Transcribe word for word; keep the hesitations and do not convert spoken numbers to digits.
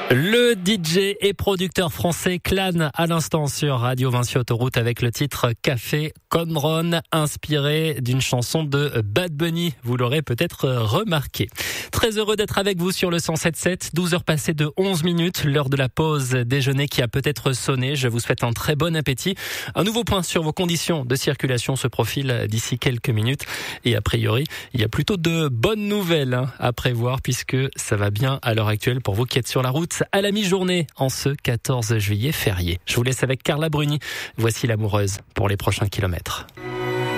Le D J et producteur français Clan à l'instant sur Radio Vinci Autoroute avec le titre Café Conron, inspiré d'une chanson de Bad Bunny. Vous l'aurez peut-être remarqué. Très heureux d'être avec vous sur le cent sept sept. douze heures passées de onze minutes, l'heure de la pause déjeuner qui a peut-être sonné. Je vous souhaite un très bon appétit. Un nouveau point sur vos conditions de circulation se profile d'ici quelques minutes. Et a priori, il y a plutôt de bonnes nouvelles à prévoir puisque ça va bien à l'heure actuelle pour vous qui êtes sur la route à la mi-journée en ce quatorze juillet férié. Je vous laisse avec Carla Bruni. Voici l'amoureuse pour les prochains kilomètres.